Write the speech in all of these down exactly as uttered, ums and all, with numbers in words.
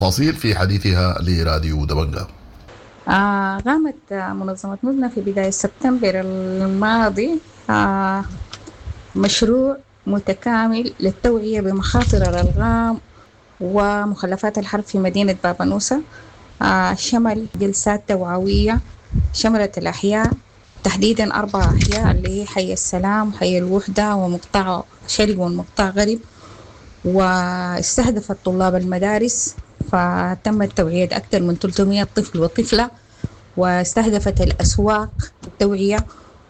تفاصيل في حديثها لراديو دبنجة. آه قامت منظمة مدنة في بداية سبتمبر الماضي آه مشروع متكامل للتوعية بمخاطر الألغام ومخلفات الحرب في مدينة بابا نوسة. آه شمل جلسات توعوية شملت الأحياء، تحديدا أربع أحياء اللي هي حي السلام، حي الوحدة، ومقطع شرق ومقطع غرب، واستهدفت طلاب المدارس، فتمت توعية أكثر من ثلاثمئة طفل وطفلة، واستهدفت الأسواق التوعية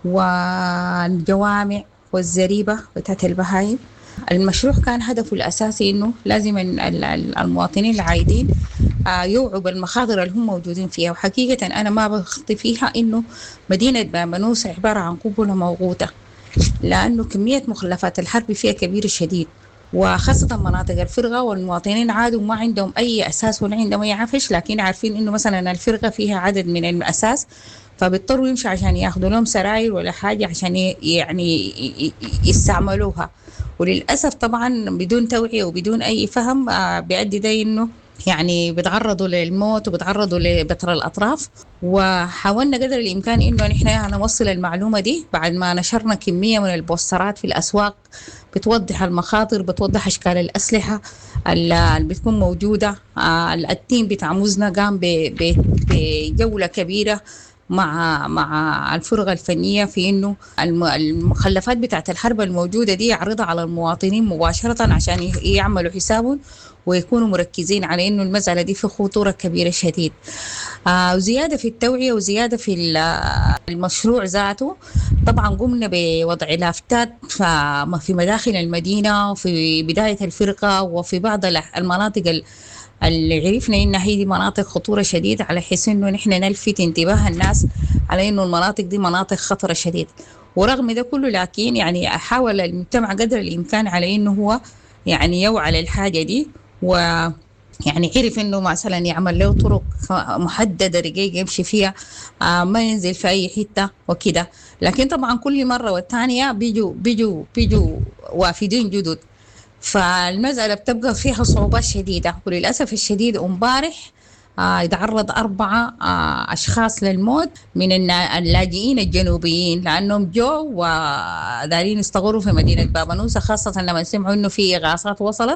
والجوامع والزريبة بتاعت البهايم. المشروع كان هدفه الأساسي إنه لازم المواطنين العايدين يوعوا بالمخاطر اللي هم موجودين فيها. وحقيقة أنا ما بخطي فيها إنه مدينة بابا نوسة عبارة عن قنبلة موقوتة، لأنه كمية مخلفات الحرب فيها كبيرة شديد، وخاصة مناطق الفرقة، والمواطنين عادوا ما عندهم أي أساس ولا عندهم أي عفش، لكن عارفين إنه مثلا الفرقة فيها عدد من الأساس، فبيضطروا يمشوا عشان ياخذوا لهم سراير ولا حاجة عشان يعني يستعملوها. وللأسف طبعا بدون توعية وبدون أي فهم بيؤدي ده إنه يعني بتعرضوا للموت وبتعرضوا لبتر الأطراف. وحاولنا قدر الإمكان إنه نحن نوصل المعلومة دي بعد ما نشرنا كمية من البوسترات في الأسواق بتوضح المخاطر، بتوضح أشكال الأسلحة اللي بتكون موجودة. التيم بتاع مزنة قام بجولة كبيرة مع مع الفرقة الفنية في إنه المخلفات بتاعت الحرب الموجودة دي يعرضها على المواطنين مباشرة عشان يعملوا حسابهم ويكونوا مركزين على إنه المسألة دي في خطورة كبيرة شديد. آه وزيادة في التوعية وزيادة في المشروع ذاته، طبعا قمنا بوضع لافتات في مداخل المدينة وفي بداية الفرقة وفي بعض المناطق اللي عرفنا إنها هي دي مناطق خطورة شديدة، على حيث إنه نحن نلفت انتباه الناس على إنه المناطق دي مناطق خطرة شديد. ورغم ده كله لكن يعني حاول المجتمع قدر الإمكان على إنه هو يعني يوعى للحاجة دي، و يعني عرف إنه مثلا يعمل له طرق محددة رقيقة يمشي فيها، آه ما ينزل في أي حتة وكده. لكن طبعا كل مرة والثانية بيجوا بيجوا بيجوا وافدين جدد، فالمسألة بتبقى فيها صعوبات شديدة. وللأسف الشديد امبارح آه يتعرض أربعة آه أشخاص للموت من اللاجئين الجنوبيين، لأنهم جو ودارين يستغروا في مدينة بابا نوسة، خاصة لما سمعوا إنه في إغاثات وصلت.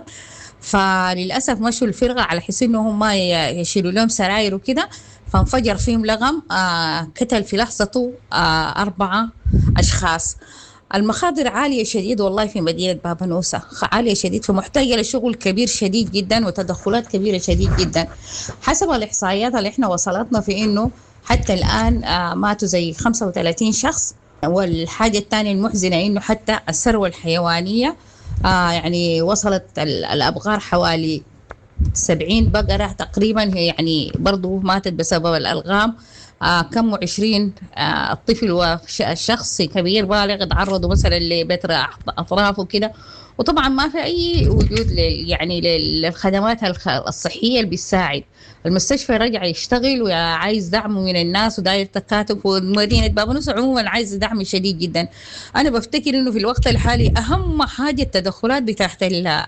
فللأسف مشوا الفرقة على حيث إنه هم يشيلوا لهم سراير وكده، فانفجر فيهم لغم آه قتل في لحظته آه أربعة أشخاص. المخاطر عالية شديد والله في مدينة بابا نوسة، عالية شديد، فمحتاجة لشغل كبير شديد جدا وتدخلات كبيرة شديد جدا. حسب الإحصائيات اللي احنا وصلتنا في إنه حتى الآن آه ماتوا زي خمسة وثلاثين شخص. والحاجة الثانية المحزنة إنه حتى الثروة الحيوانية آه يعني وصلت الأبقار حوالي سبعين بقرة تقريبا، هي يعني برضو ماتت بسبب الألغام. آه كم وعشرين آه الطفل والشخص كبير بالغ تعرضوا مثلا لبتر أطراف وكده. وطبعا ما في أي وجود يعني للخدمات الصحية اللي بيساعد. المستشفى رجع يشتغل وعايز دعم من الناس وداير تكاتف، ومدينة بابا نوسة عموما عايز دعم شديد جدا. أنا بفتكر إنه في الوقت الحالي أهم حاجة التدخلات بتاعت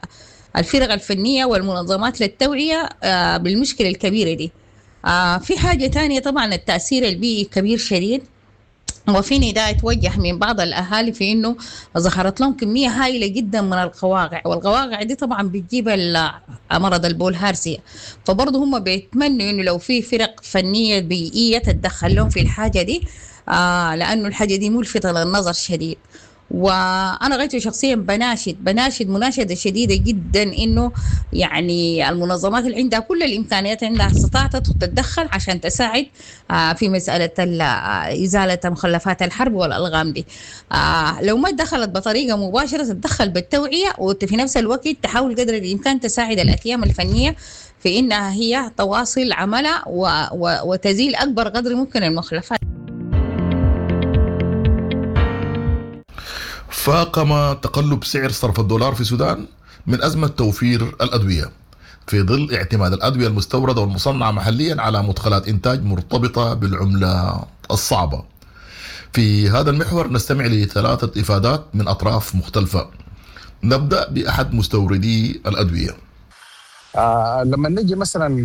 الفرق الفنية والمنظمات للتوعية آه بالمشكلة الكبيرة دي. آه في حاجة تانية طبعا التأثير البيئي كبير شديد، وفي نداء توجه من بعض الأهالي في إنه ظهرت لهم كمية هائلة جدا من القواقع، والقواقع دي طبعا بتجيب مرض البولهارسيا. فبرضه هم بيتمنوا إنه لو في فرق فنية بيئية تتدخل لهم في الحاجة دي، آه لأنه الحاجة دي ملفتة للنظر شديد. وأنا غايته شخصيا بناشد بناشد مناشدة شديدة جدا إنه يعني المنظمات اللي عندها كل الإمكانيات عندها استطاعت تتدخل عشان تساعد في مسألة إزالة مخلفات الحرب والألغام دي. لو ما دخلت بطريقة مباشرة تتدخل بالتوعية، وفي نفس الوقت تحاول قدر الإمكان تساعد الأكيام الفنية في إنها هي تواصل عملها وتزيل أكبر قدر ممكن المخلفات. فاقم تقلب سعر صرف الدولار في السودان من أزمة توفير الأدوية، في ظل اعتماد الأدوية المستوردة والمصنعة محليا على مدخلات إنتاج مرتبطة بالعملة الصعبة. في هذا المحور نستمع لثلاثة إفادات من أطراف مختلفة. نبدأ بأحد مستوردي الأدوية. آه لما نجي مثلا